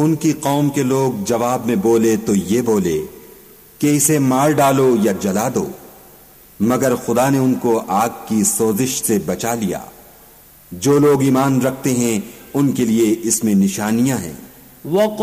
उनकी कौम के लोग जवाब में बोले तो ये बोले कि इसे मार डालो या जला दो, मगर खुदा ने उनको आग की सोजिश से बचा लिया। जो लोग ईमान रखते हैं उनके लिए इसमें निशानियां हैं।